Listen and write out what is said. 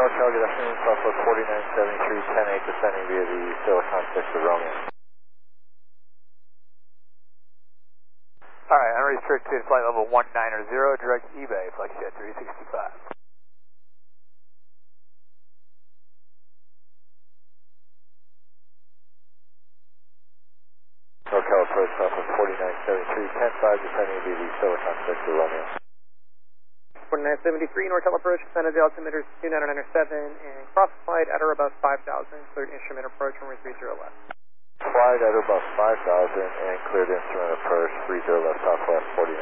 Hotel, good afternoon, Southwest 4973, 10-8, descending via the Silicon 6 of Romeo. Alright, unrestricted flight level 190, direct eBay, Flexjet 365. Hotel approach Southwest 4973, 10-5, descending via the Silicon 6 of Romeo. 4973, Nortel approach, San Jose altimeter 2997, and cross flight at or above 5,000, cleared instrument approach, runway 30 left. Flight at or above 5,000 and cleared instrument approach, 30 left, Southwest 4973.